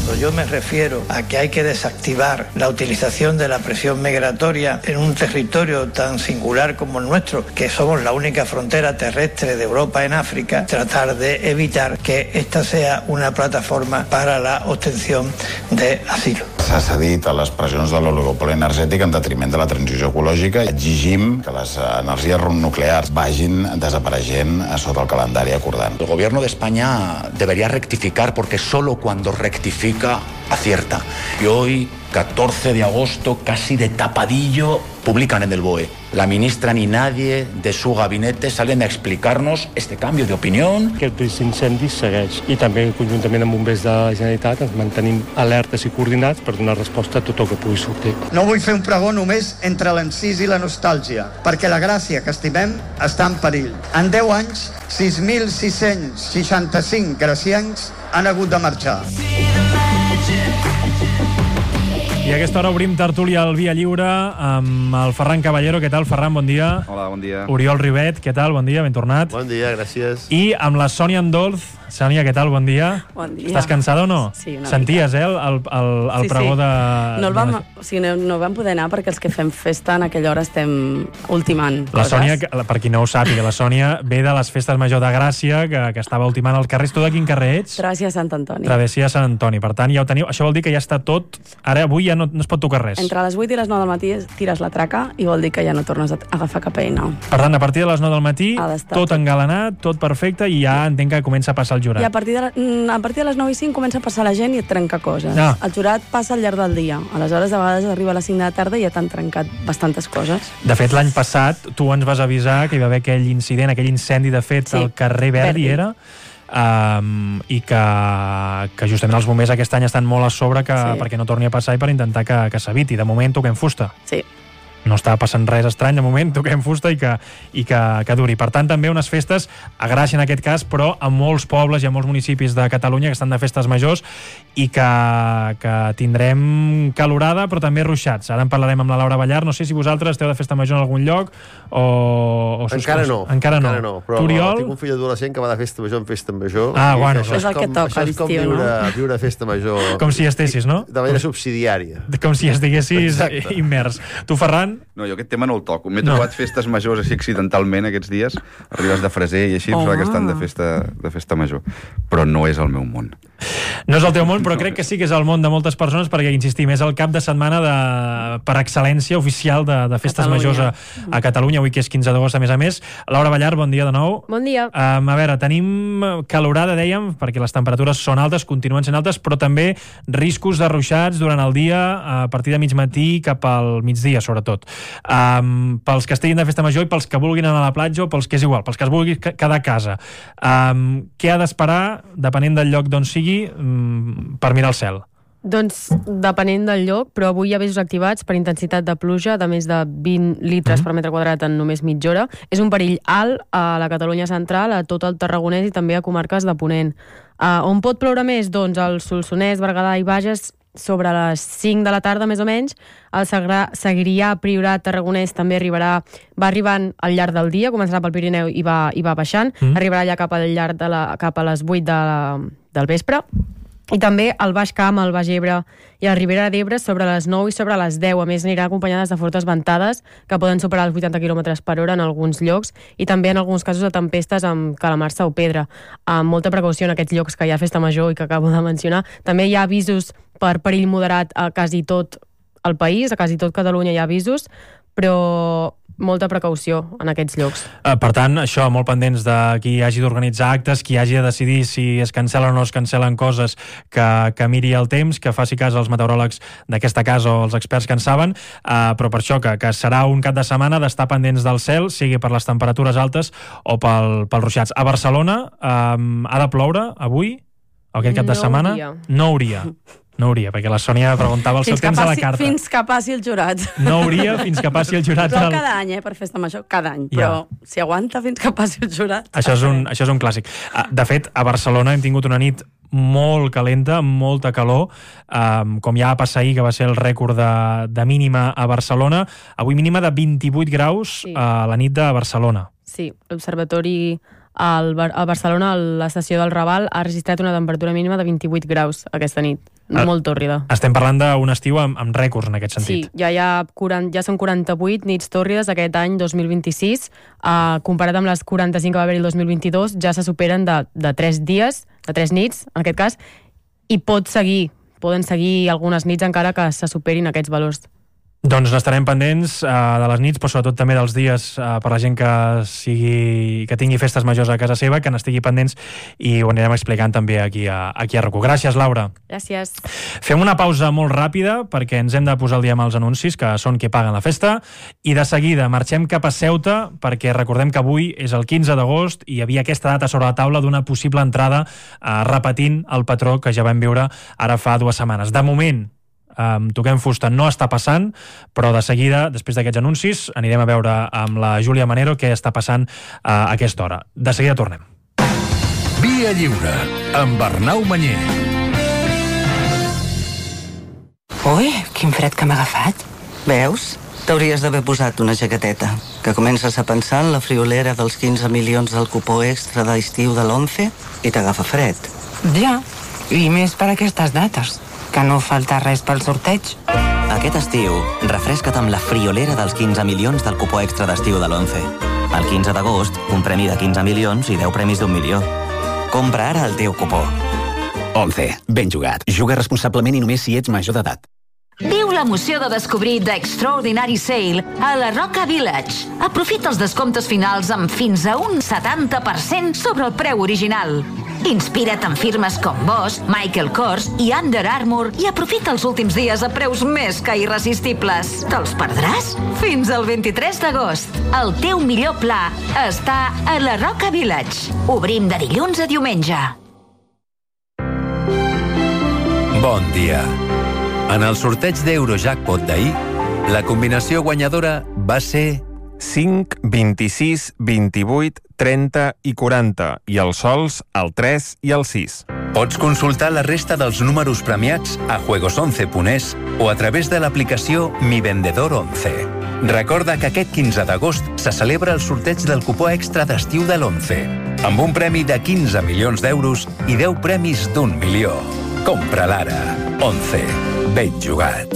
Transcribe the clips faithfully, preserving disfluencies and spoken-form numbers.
Cuando yo me refiero a que hay que desactivar la utilización de la presión migratoria en un territorio tan singular como el nuestro, que somos la única frontera terrestre de Europa en África, tratar de evitar que esta sea una plataforma para la obtención de asilo. S'ha cedit a les pressions de l'oligopoli energètic en detriment de la transició ecològica. Exigim que les energies nuclears vagin desapareixent sota el calendari acordat. El gobierno de España debería rectificar porque solo cuando rectifica acierta. Y hoy, catorce de agosto, casi de tapadillo, publican en el B O E. La ministra ni nadie de su gabinete salen a explicarnos este cambio de opinión. Aquest risc d'incendis segueix i també conjuntament amb bombers de la Generalitat ens mantenim alertes i coordinats per donar resposta a tot el que pugui sortir. No vull fer un pregó només entre l'encís i la nostàlgia, perquè la gràcia que estimem està en perill. En deu anys, sis mil sis-cents seixanta-cinc gracians han hagut de marxar. I a aquesta hora obrim tertúlia al Via Lliure amb el Ferran Caballero. Què tal, Ferran? Bon dia. Hola, bon dia. Oriol Ribet, què tal? Bon dia, ben tornat. Bon dia, gràcies. I amb la Sònia Andolz. Sònia, què tal? Bon dia. Bon dia. Estàs cansada o no? Sí, una Senties, eh, el, el, el sí, pregó sí. de... No, el vam, o sigui, no, no vam poder anar perquè els que fem festa en aquella hora estem ultimant la coses. Sònia, per qui no ho sàpiga, la Sònia ve de les festes major de Gràcia, que, que estava ultimant els carrers. Tu de quin carrer ets? Travessia Sant Antoni. Travessia Sant Antoni. Per tant, ja ho teniu. Això vol dir que ja està tot... Ara, avui ja no, no es pot tocar res. Entre les vuit i les nou del matí tires la traca i vol dir que ja no tornes a agafar cap eina. Per tant, a partir de les nou del matí, tot, tot engalanat, tot perfecte, i ja entenc que comença a passar el jurat. I a partir de, la, a partir de les nou i cinc comença a passar la gent i et trenca coses. Ah. El jurat passa al llarg del dia. Aleshores, de vegades arriba a les cinc de la tarda i ja t'han trencat bastantes coses. De fet, l'any passat tu ens vas avisar que hi va haver aquell incident, aquell incendi, de fet, sí. al carrer Verdi, Verdi. era... Um, i que, que justament els bombers aquest any estan molt a sobre que, sí. perquè no torni a passar i per intentar que, que s'eviti. De moment toquem fusta. Sí. No està passant res estrany, de moment toquem fusta i que, i que, que duri. Per tant, també unes festes a Gràcia en aquest cas, però a molts pobles i a molts municipis de Catalunya que estan de festes majors i que, que tindrem calorada, però també ruixats. Ara en parlarem amb la Laura Ballar. No sé si vosaltres esteu de festa major en algun lloc o... o encara no. Encara no. Encara no. Però Oriol... tinc un fill adolescent que va de festa major en festa major. Ah, bueno. Això és el que toca a l'estiu, no? Viure, viure festa major... Com si estessis, no? De manera subsidiària. Com si estiguessis Exacte. immers. Tu, Ferran? No, jo aquest tema no el toco. M'he trobat no. festes majors així accidentalment aquests dies. Arribes de freser i així, oh. que estan de festa, de festa major. Però no és el meu món. No és el teu món, però crec que sí que és el món de moltes persones, perquè, insistim, és el cap de setmana de, per excel·lència oficial de, de festes Catalunya. majors a, a Catalunya, avui que és quinze d'agost, a més a més. Laura Ballar, bon dia de nou. Bon dia. Um, a veure, tenim calorada, dèiem, perquè les temperatures són altes, continuen sent altes, però també riscos de ruixats durant el dia, a partir de mig matí cap al migdia, sobretot. Um, pels que estiguin de festa major i pels que vulguin anar a la platja o pels que és igual, pels que es vulguin quedar a casa. Um, què ha d'esperar, depenent del lloc d'on sigui, um, per mirar el cel? Doncs depenent del lloc, però avui hi ha avisos activats per intensitat de pluja de més de vint litres mm. per metre quadrat en només mitja hora. És un perill alt a la Catalunya central, a tot el Tarragonès i també a comarques de Ponent. Uh, on pot ploure més? Doncs al Solsonès, Berguedà i Bages, sobre les cinc de la tarda, més o menys. El Segrià, Priorat, Tarragonès també arribarà, va arribant al llarg del dia, començarà pel Pirineu i va, i va baixant, mm. arribarà ja cap al llarg de la, cap a les vuit de la, del vespre. I també el Baix Camp, el Baix Ebre i la Ribera d'Ebre sobre les nou i sobre les deu. A més, anirà acompanyades de fortes ventades que poden superar els vuitanta quilòmetres per hora en alguns llocs i també en alguns casos de tempestes amb calamarsa o pedra. Amb molta precaució en aquests llocs que hi ha festa major i que acabo de mencionar. També hi ha avisos per perill moderat a quasi tot el país, a quasi tot Catalunya hi ha avisos, però molta precaució en aquests llocs. Uh, per tant, això, molt pendents de qui hagi d'organitzar actes, qui hagi de decidir si es cancel·len o no es cancel·len coses, que, que miri el temps, que faci cas als meteoròlegs d'aquesta casa o els experts que en saben, uh, però per això que, que serà un cap de setmana d'estar pendents del cel, sigui per les temperatures altes o pel, pels ruixats. A Barcelona um, ha de ploure avui? O aquest cap no de setmana? Hauria. No hauria. No hauria, perquè la Sònia preguntava el seu temps passi, a la carta. Fins que passi el jurat. No hauria fins que passi el jurat. Plou cada any, eh, per festa major, cada any. Però ja. si aguanta fins que passi el jurat... Això és un, això és un clàssic. De fet, a Barcelona hem tingut una nit molt calenta, amb molta calor, um, com ja va passar ahir, que va ser el rècord de, de mínima a Barcelona. Avui mínima de vint-i-vuit graus sí. a la nit de Barcelona. Sí, l'observatori... Al Bar- a Barcelona, l'estació del Raval ha registrat una temperatura mínima de vint-i-vuit graus aquesta nit. ah, molt tòrrida. Estem parlant d'un estiu amb, amb rècords en aquest sentit. Sí, ja, hi ha quaranta, ja són quaranta-vuit nits tòrrides aquest any dos mil vint-i-sis, uh, comparat amb les quaranta-cinc que va haver el dos mil vint-i-dos, ja se superen de, de tres dies, de tres nits, en aquest cas, i pot seguir, poden seguir algunes nits encara que se superin aquests valors. Doncs n'estarem pendents uh, de les nits, però sobretot també dels dies uh, per la gent que sigui que tingui festes majors a casa seva, que n'estigui pendents, i ho anirem explicant també aquí a, aquí a RAC u. Gràcies, Laura. Gràcies. Fem una pausa molt ràpida perquè ens hem de posar al dia amb els anuncis, que són qui paguen la festa, i de seguida marxem cap a Ceuta perquè recordem que avui és el quinze d'agost i hi havia aquesta data sobre la taula d'una possible entrada uh, repetint el patró que ja vam viure ara fa dues setmanes. De moment, Um, toquem fusta, no està passant, però de seguida, després d'aquests anuncis, anirem a veure amb la Júlia Manero què està passant uh, a aquesta hora. De seguida tornem. Via Lliure, amb Arnau Mañé. Ui, quin fred que m'ha agafat. Veus? T'hauries d'haver posat una jaqueteta, que comences a pensar en la friolera dels quinze milions del cupó extra d'estiu de l'once i t'agafa fred. Ja, i més per aquestes dates, que no falta res pel sorteig. Aquest estiu, refresca't amb la friolera dels quinze milions del cupó extra d'estiu de l'once. El quinze d'agost, un premi de quinze milions i deu premis d'un milió. Compra ara el teu cupó. once. Ben jugat. Juga responsablement i només si ets major d'edat. Viu l'emoció de descobrir The Extraordinary Sale a la Roca Village. Aprofita els descomptes finals amb fins a un setanta per cent sobre el preu original. Inspira't en firmes com Bosch, Michael Kors i Under Armour i aprofita els últims dies a preus més que irresistibles. Te'ls perdràs? Fins al vint-i-tres d'agost. El teu millor pla està a la Roca Village. Obrim de dilluns a diumenge. Bon dia. En el sorteig d'Eurojackpot d'ahir, la combinació guanyadora va ser cinc, vint-i-sis, vint-i-vuit, trenta i quaranta, i els sols el tres i el sis. Pots consultar la resta dels números premiats a juegos once punt es o a través de l'aplicació Mi Vendedor once. Recorda que aquest quinze d'agost se celebra el sorteig del cupó extra d'estiu de l'once, amb un premi de quinze milions d'euros i deu premis d'un milió. Compra l'ara. once. Ben jugat.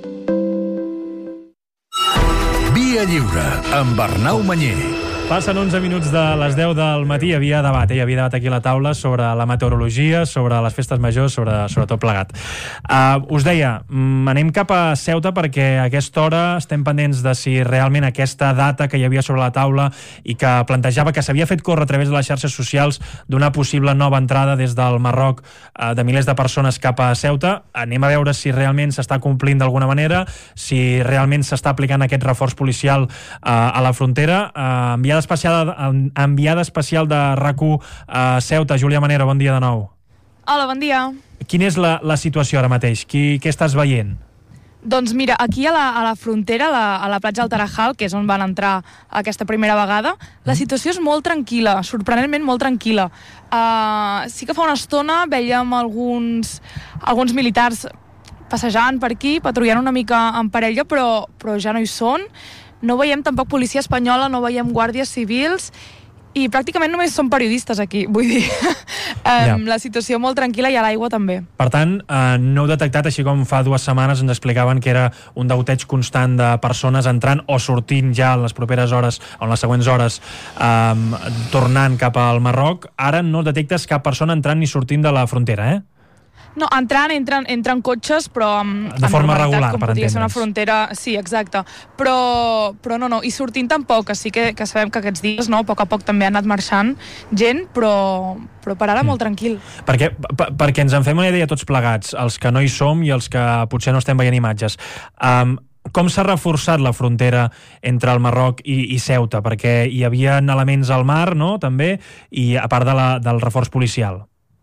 Via Lliure, amb Arnau Mañé. Passen onze minuts de les deu del matí, hi havia debat, eh? hi havia debat aquí a la taula sobre la meteorologia, sobre les festes majors, sobre, sobre tot plegat. Uh, us deia, mm, anem cap a Ceuta perquè a aquesta hora estem pendents de si realment aquesta data que hi havia sobre la taula i que plantejava que s'havia fet córrer a través de les xarxes socials d'una possible nova entrada des del Marroc uh, de milers de persones cap a Ceuta, anem a veure si realment s'està complint d'alguna manera, si realment s'està aplicant aquest reforç policial uh, a la frontera. Uh, enviada especial, enviada especial de RAC u a Ceuta, Júlia Manero, bon dia de nou. Hola, bon dia. Quina és la, la situació ara mateix? Qui, què estàs veient? Doncs mira, aquí a la, a la frontera, a la, a la platja del Tarajal, que és on van entrar aquesta primera vegada, la situació és molt tranquil·la, sorprenentment molt tranquil·la. Uh, sí que fa una estona veiem alguns, alguns militars passejant per aquí, patrullant una mica en parella, però, però ja no hi són. No veiem tampoc policia espanyola, no veiem guàrdies civils i pràcticament només són periodistes aquí, vull dir. um, ja. La situació molt tranquil·la i a l'aigua també. Per tant, eh, no heu detectat, així com fa dues setmanes ens explicaven que era un deuteig constant de persones entrant o sortint ja en les properes hores o en les següents hores eh, tornant cap al Marroc. Ara no detectes cap persona entrant ni sortint de la frontera, eh? No, entrant, entren, entren cotxes, però amb, de forma regular, com per podria entendre's. ser una frontera... Sí, exacte. Però, però no, no, i sortint tampoc, sí que, que sabem que aquests dies, no, a poc a poc també ha anat marxant gent, però, però per ara mm. molt tranquil. Perquè, per, perquè ens en fem una idea tots plegats, els que no hi som i els que potser no estem veient imatges. Um, com s'ha reforçat la frontera entre el Marroc i, i Ceuta? Perquè hi havia elements al mar, no?, també, i a part de la, del reforç policial.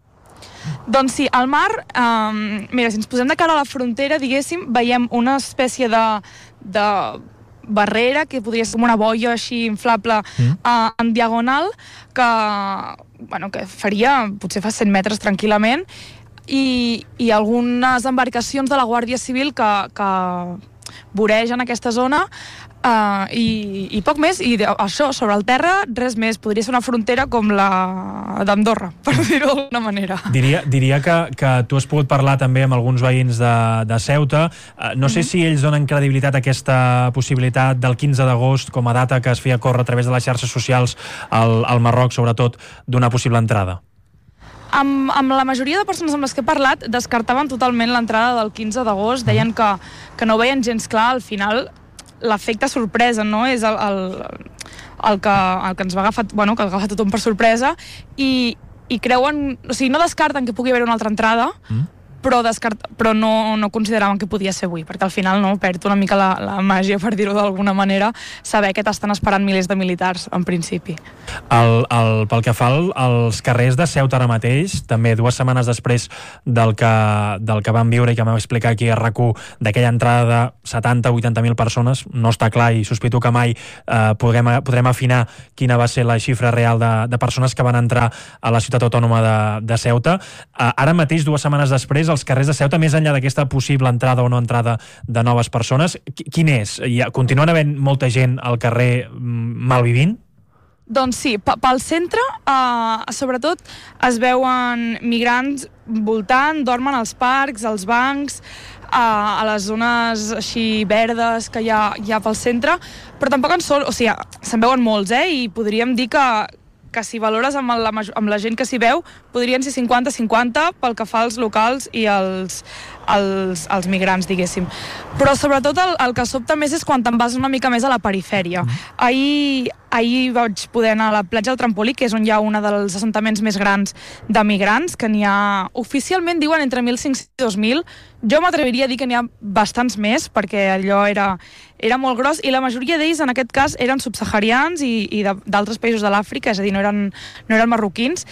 Doncs sí, al mar, um, mira, si ens posem de cara a la frontera, diguéssim, veiem una espècie de, de barrera, que podria ser com una boia així inflable mm. uh, en diagonal, que, bueno, que faria, potser fa cent metres tranquil·lament, i, i algunes embarcacions de la Guàrdia Civil que, que voregen aquesta zona. Uh, i, i poc més, i això, sobre el terra, res més. Podria ser una frontera com la d'Andorra, per dir-ho d'alguna manera. Diria, diria que, que tu has pogut parlar també amb alguns veïns de, de Ceuta. Uh, no sé mm-hmm. si ells donen credibilitat a aquesta possibilitat del quinze d'agost com a data que es feia córrer a través de les xarxes socials al, al Marroc, sobretot, d'una possible entrada. Amb, amb la majoria de persones amb les que he parlat descartaven totalment l'entrada del quinze d'agost, deien que, que no veien gens clar. Al final l'efecte sorpresa, no? És el, el, el, que, el que ens va agafar, bueno, que agafa tothom per sorpresa, i, i creuen, o sigui, no descarten que pugui haver una altra entrada, mm. però, descart, però no, no consideraven que podia ser avui, perquè al final no perd una mica la, la màgia, per dir-ho d'alguna manera, saber que t'estan esperant milers de militars, en principi. El, el, pel que fa al, als carrers de Ceuta ara mateix, també dues setmanes després del que, del que vam viure i que vam explicar aquí a R A C u, d'aquella entrada de setanta a vuitanta mil persones, no està clar i sospito que mai eh, podrem, podrem afinar quina va ser la xifra real de, de persones que van entrar a la ciutat autònoma de, de Ceuta. Eh, ara mateix, dues setmanes després, els carrers de Ceuta, més enllà d'aquesta possible entrada o no entrada de noves persones, quin és? Hi ha, continuen havent molta gent al carrer malvivint? Doncs sí, pel centre, eh, sobretot, es veuen migrants voltant, dormen als parcs, als bancs, eh, a les zones així verdes que hi ha, hi ha pel centre, però tampoc en sol, o sigui, se'n veuen molts, eh, i podríem dir que que si valores amb la, amb la gent que s'hi veu, podrien ser cinquanta cinquanta pel que fa als locals i als, als, als migrants, diguéssim. Però sobretot el, el que sobta més és quan te'n vas una mica més a la perifèria. Ahir, ahir vaig poder anar a la platja del Trampolí, que és on hi ha un dels assentaments més grans de migrants, que n'hi ha, oficialment diuen entre mil cinc-cents i dos mil, jo m'atreviria a dir que n'hi ha bastants més, perquè allò era, era molt gros, i la majoria d'ells, en aquest cas, eren subsaharians i, i d'altres països de l'Àfrica, és a dir, no eren, no eren marroquins,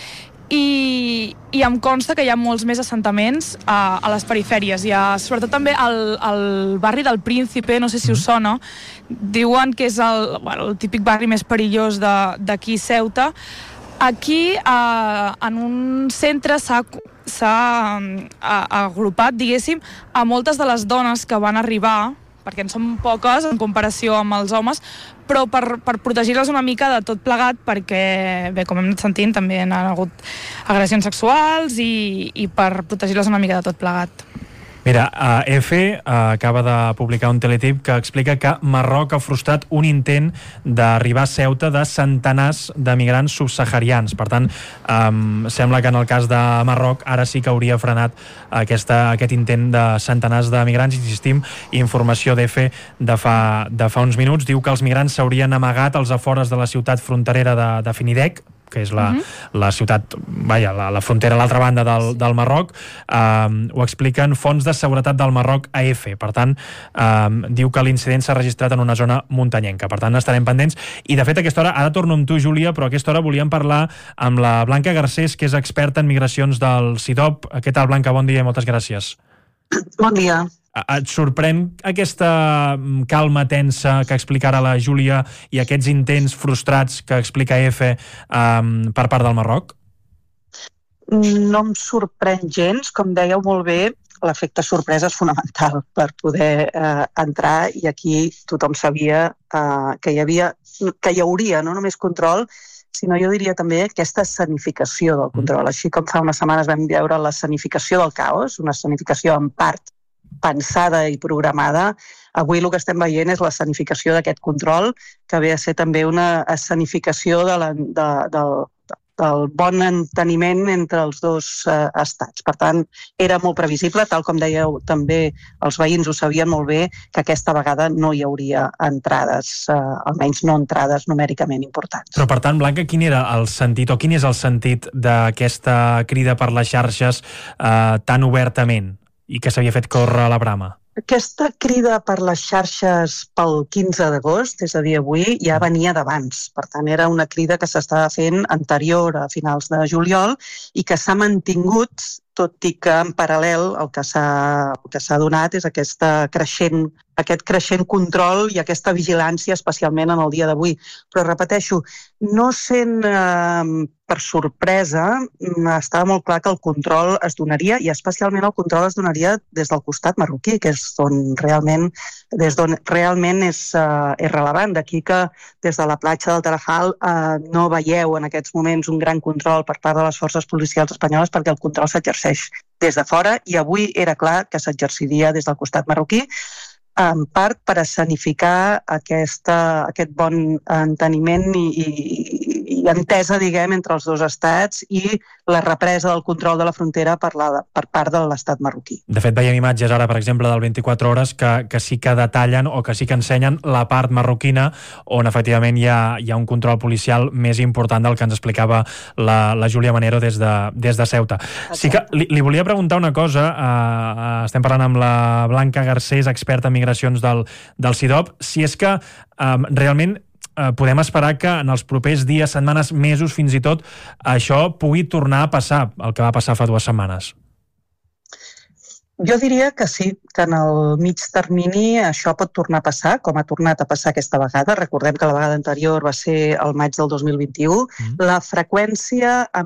i, i em consta que hi ha molts més assentaments a, a les perifèries. Hi ha, sobretot també al, al barri del Príncipe, no sé si us sona, diuen que és el, bueno, el típic barri més perillós d'aquí Ceuta. Aquí, eh, en un centre s'ha s'ha agrupat, diguéssim, a moltes de les dones que van arribar, perquè en són poques en comparació amb els homes, però per, per protegir-les una mica de tot plegat, perquè, bé, com hem anat sentint, també han hagut agressions sexuals i, i per protegir-les una mica de tot plegat. Mira, uh, F uh, acaba de publicar un teletip que explica que Marroc ha frustrat un intent d'arribar a Ceuta de centenars de migrants subsaharians. Per tant, um, sembla que en el cas de Marroc ara sí que hauria frenat aquesta, aquest intent de centenars de migrants. Insistim, informació d'F de fa, de fa uns minuts. Diu que els migrants s'haurien amagat als afores de la ciutat fronterera de, de Finidec, que és la, uh-huh. la ciutat, vaja, la, la frontera a l'altra banda del, del Marroc. Um, ho expliquen fonts de seguretat del Marroc a F. Per tant, um, diu que l'incident s'ha registrat en una zona muntanyenca. Per tant, estarem pendents. I, de fet, a aquesta hora, ara torno amb tu, Júlia, però a aquesta hora volíem parlar amb la Blanca Garcés, que és experta en migracions del C I D O P. Què tal, Blanca? Bon dia i moltes gràcies. Bon dia. Et sorprèn aquesta calma tensa que explica ara la Júlia i aquests intents frustrats que explica F um, per part del Marroc? No em sorprèn gens. Com dèieu molt bé, l'efecte sorpresa és fonamental per poder eh, entrar, i aquí tothom sabia eh, que hi havia, que hi hauria no només control, sinó jo diria també aquesta escenificació del control. Així com fa unes setmanes vam veure l'escenificació del caos, una escenificació en part pensada i programada, avui el que estem veient és l'escenificació d'aquest control, que ve a ser també una escenificació de la, de, del, del bon enteniment entre els dos eh, estats. Per tant, era molt previsible, tal com dèieu també els veïns ho sabien molt bé, que aquesta vegada no hi hauria entrades, eh, almenys no entrades numèricament importants. Però per tant, Blanca, quin era el sentit, o quin és el sentit d'aquesta crida per les xarxes eh, tan obertament i que s'havia fet córrer a la brama? Aquesta crida per les xarxes pel quinze d'agost, és a dir, avui, ja venia d'abans. Per tant, era una crida que s'estava fent anterior a finals de juliol i que s'ha mantingut tot i que en paral·lel el que s'ha el que s'ha donat és aquesta creixent, aquest creixent control i aquesta vigilància, especialment en el dia d'avui. Però repeteixo, no sent eh, per sorpresa, estava molt clar que el control es donaria, i especialment el control es donaria des del costat marroquí, que és on realment, des d'on realment és, eh, és relevant. D'aquí que des de la platja del Tarajal eh, no veieu en aquests moments un gran control per part de les forces policials espanyoles, perquè el control s'exerceix des de fora, i avui era clar que s'exerciria des del costat marroquí, en part per escenificar aquesta, aquest bon enteniment i, i, i entesa, diguem, entre els dos estats i la represa del control de la frontera per, la, per part de l'estat marroquí. De fet, veiem imatges ara, per exemple, del vint-i-quatre hores que, que sí que detallen o que sí que ensenyen la part marroquina on efectivament hi ha, hi ha un control policial més important del que ens explicava la, la Júlia Manero des de, des de Ceuta. Sí que li, li volia preguntar una cosa, uh, estem parlant amb la Blanca Garcés, experta en migracions del, del C I D O P, si és que um, realment uh, podem esperar que en els propers dies, setmanes, mesos, fins i tot, això pugui tornar a passar, el que va passar fa dues setmanes. Jo diria que sí, que en el mig termini això pot tornar a passar, com ha tornat a passar aquesta vegada. Recordem que la vegada anterior va ser el maig del dos mil vint-i-u. Mm. La freqüència, a